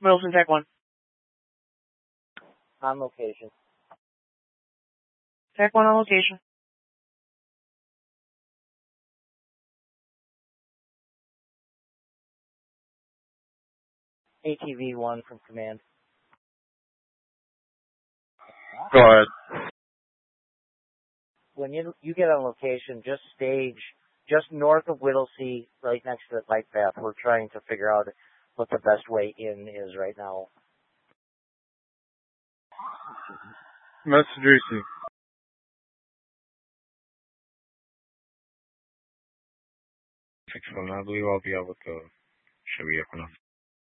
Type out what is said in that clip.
Middleton Tech 1. On location. Tech 1 on location. ATV 1 from command. Go ahead. When you get on location, just stage just north of Whittlesea, right next to the bike path. We're trying to figure out what the best way in is right now. Message received. 6-1, I believe I'll be able to show you enough.